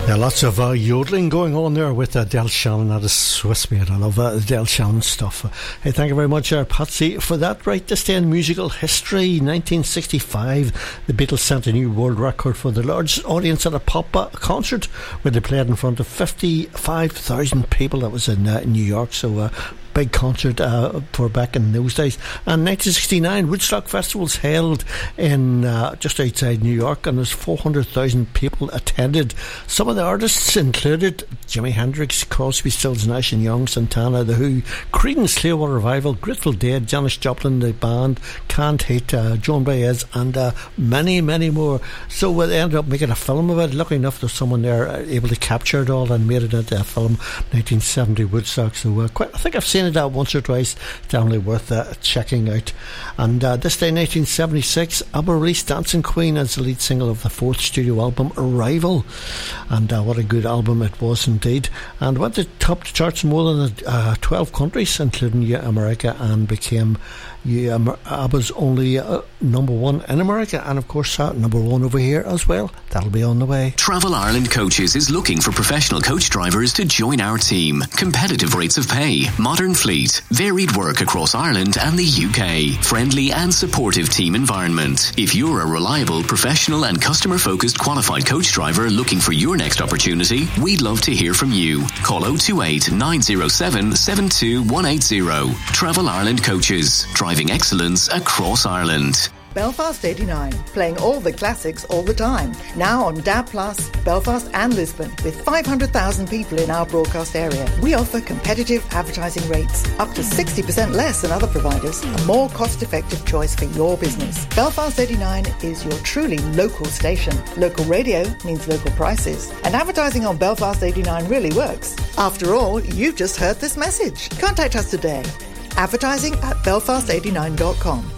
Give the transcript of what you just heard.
Yeah, lots of yodeling going on there with Del Shannon. That is Swiss made. I love Del Shannon stuff. Hey, thank you very much, Patsy, for that. Right, this day in musical history, 1965, the Beatles set a new world record for the largest audience at a pop concert, where they played in front of 55,000 people. That was in New York, so big concert for back in those days. And 1969, Woodstock Festival was held in just outside New York, and there's 400,000 people attended. Some of the artists included Jimi Hendrix, Crosby, Stills, Nash and Young, Santana, The Who, Creedence Clearwater Revival, Grateful Dead, Janis Joplin, the band, Can't Hate, Joan Baez, and many, many more. So they ended up making a film of it. Lucky enough, there's someone there able to capture it all and made it into a film. 1970 Woodstock. So I think I've seen it once or twice. Definitely worth checking out. And this day, 1976, ABBA released Dancing Queen as the lead single of the fourth studio album, Arrival. And what a good album it was indeed. And went to top charts in more than 12 countries, including America, and became ABBA's only number one in America, and of course number one over here as well. That'll be on the way. Travel Ireland Coaches is looking for professional coach drivers to join our team. Competitive rates of pay, modern fleet, varied work across Ireland and the UK, friendly and supportive team environment. If you're a reliable, professional and customer-focused qualified coach driver looking for your next opportunity, we'd love to hear from you. Call 028 907 72180. Travel Ireland Coaches, driving excellence across Ireland. Belfast 89, playing all the classics all the time. Now on DAB+, Belfast and Lisbon, with 500,000 people in our broadcast area. We offer competitive advertising rates, up to 60% less than other providers, a more cost-effective choice for your business. Belfast 89 is your truly local station. Local radio means local prices. And advertising on Belfast 89 really works. After all, you've just heard this message. Contact us today. Advertising at belfast89.com.